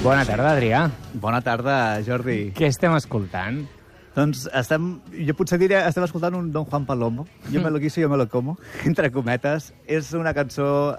Bona tarda, Adrià. Bona tarda, Jordi. Què estem escoltant? Doncs jo potser diré, estem escoltant un Don Juan Palomo. Yo me lo quiso, yo me lo como, entre cometes. És una cançó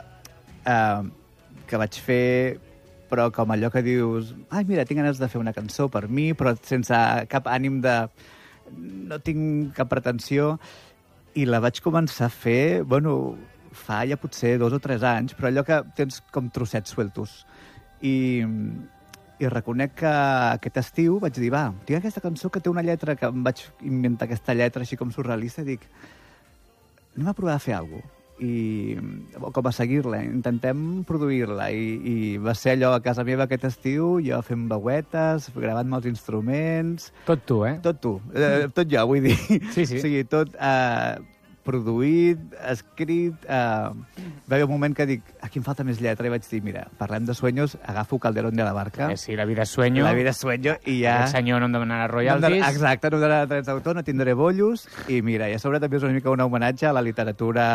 que vaig fer, però com allò que dius, ai, mira, tinc ganes de fer una cançó per mi, però sense cap ànim de... No tinc cap pretensió. I la vaig començar a fer, bueno, fa ja potser 2 o 3 anys, però allò que tens com trossets sueltos. I reconec que aquest estiu vaig dir, va, tinc aquesta cançó que té una lletra, que em vaig inventar aquesta lletra així com surrealista, i dic, anem a provar a fer alguna cosa. I com a seguir-la, intentem produir-la. I va ser allò a casa meva aquest estiu, jo fent veuetes, gravant-me els instruments... Tot tu, eh? Tot tu. Tot jo, vull dir. Sí, sí. O sigui, tot produït, escrit... Va haver un moment que dic, aquí em falta més lletra, i vaig dir, mira, parlem de sueños, agafo Calderón de la Barca. Sí, la vida es sueño. La vida es sueño, i ja... Aquest senyor no em demanarà royalties. Exacte, no em donarà drets d'autor, no tindré bollos, i mira, i a sobre també és una mica un homenatge a la literatura,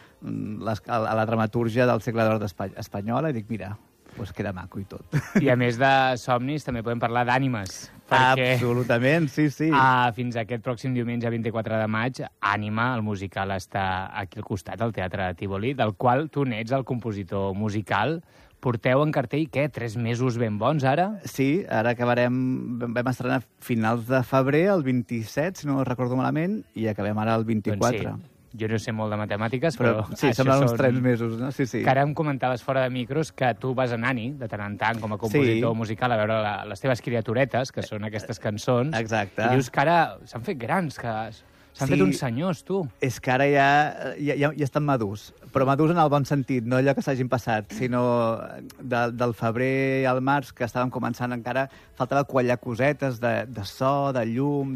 a la dramatúrgia del segle d'or espanyola, i dic, mira, pues queda maco i tot. I a més de somnis, també podem parlar d'ànimes. Perquè... Absolutament, sí, sí. Fins aquest pròxim diumenge 24 de maig, Ànima, el musical, està aquí al costat, al Teatre Tívoli, del qual tu n'ets el compositor musical. Porteu en cartell, què, 3 mesos ben bons, ara? Sí, ara vam estrenar finals de febrer, el 27, si no recordo malament, i acabem ara el 24. Doncs sí. Jo no sé molt de matemàtiques, però sí, semblen uns 3 mesos, no? Sí, sí. Que ara em comentaves fora de micros que tu vas a Nani, de tant en tant, com a compositor musical, a veure les teves criaturetes, que són aquestes cançons. Exacte. I dius que ara s'han fet grans, que s'han fet uns senyors, tu. És que ara ja estan madurs, però madurs en el bon sentit, no allò que s'hagin passat, sinó del febrer al març, que estàvem començant encara, faltava quallar cosetes de so, de llum,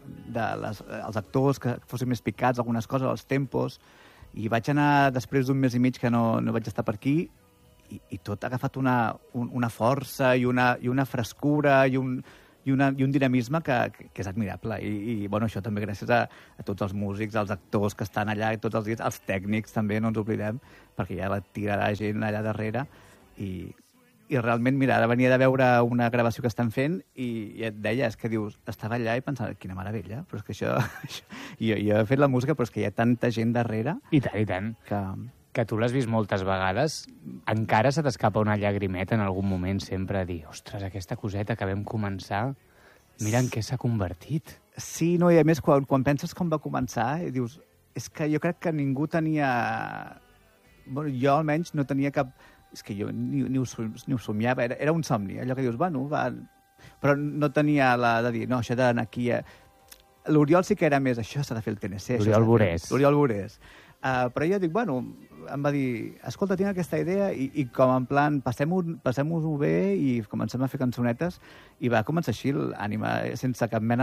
els actors que fossin més picats, algunes coses, els tempos, i vaig anar, després d'un mes i mig que no vaig estar per aquí, i tot ha agafat una força i una frescura i un dinamisme que és admirable. I bueno, això també gràcies a tots els músics, als actors que estan allà tots els dies, als tècnics també, no ens oblidem, perquè ja la tirarà gent allà darrere. I realment, mira, ara venia de veure una gravació que estan fent i et deia, és que dius, estava allà i pensava, quina meravella, però és que això... Jo he fet la música, però és que hi ha tanta gent darrere... I tant, i tant. Que tu l'has vist moltes vegades, encara se t'escapa una llagrimeta en algun moment sempre a dir, ostres, aquesta coseta que vam començar, mira en què s'ha convertit. Sí, no, i a més, quan penses com va començar, dius, és que jo crec que ningú tenia... Bueno, jo almenys no tenia cap... És que jo ni ho somiava, era un somni, allò que dius, bueno, va... Però no tenia la de dir, no, això d'anar aquí... L'Oriol sí que era més, això s'ha de fer el TNC. L'Oriol Borés. Però jo dic, bueno, em va dir, escolta, tinc aquesta idea i com en plan, passem-ho bé i comencem a fer cançonetes, i va començar així l'Ànima, sense cap mena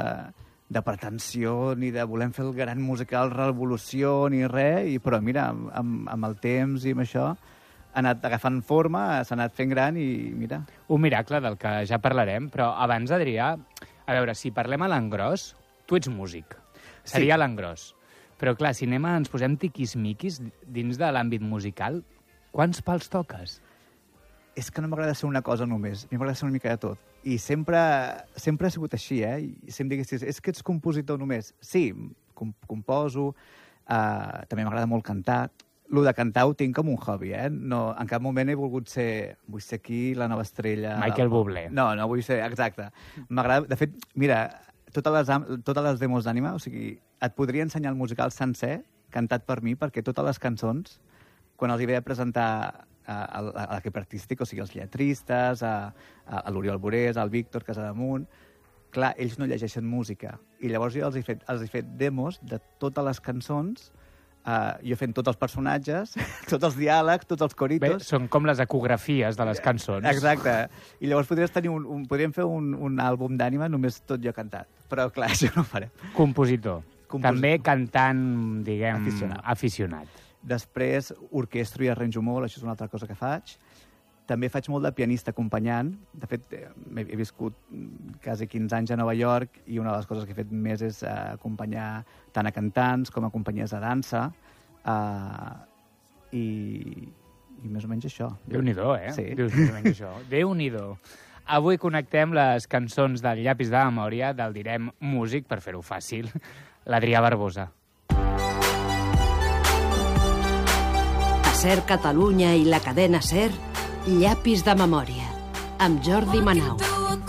de pretensió ni de volem fer el gran musical revolució ni res, però mira, amb el temps i amb això ha anat agafant forma, s'ha anat fent gran i mira. Un miracle del que ja parlarem, però abans, Adrià, a veure, si parlem a l'engròs, tu ets músic, seria l'engròs. Però, clar, si ens posem tiquismiquis dins de l'àmbit musical, quants pals toques? És que no m'agrada ser una cosa només, a mi m'agrada ser una mica de tot. I sempre ha sigut així, I si em diguessis, és que ets compositor només. Sí, composo, també m'agrada molt cantar. Lo de cantar ho tinc com un hobby, No, en cap moment he volgut ser... Vull ser aquí la nova estrella... Michael Bublé. No vull ser... Exacte. M'agrada... De fet, mira, totes les demos d'Ànima, o sigui, et podria ensenyar el musical sencer, cantat per mi, perquè totes les cançons, quan els hi vaig presentar a l'equip artístic, o sigui, els lletristes, a l'Oriol Borés, al Víctor Casademunt, clar, ells no llegeixen música. I llavors jo els he fet demos de totes les cançons, jo fent tots els personatges, tots els diàlegs, tots els coritos... Bé, són com les ecografies de les cançons. Exacte. I llavors podríem fer un àlbum d'Ànima només tot jo cantat. Però, clar, això no ho farem. Compositor. També cantant, diguem, aficionat. Després, orquestro i arranjo molt, això és una altra cosa que faig. També faig molt de pianista acompanyant. De fet, he viscut quasi 15 anys a Nova York i una de les coses que he fet més és acompanyar tant a cantants com a companyies de dansa. I I més o menys això. Déu-n'hi-do, eh? Sí. Dius, més o menys això. Déu-n'hi-do. Avui connectem les cançons del Llapis de Memòria del Direm Músic, per fer-ho fàcil, l'Adrià Barbosa. A SER Catalunya i la cadena SER, Llapis de Memòria, amb Jordi Manau.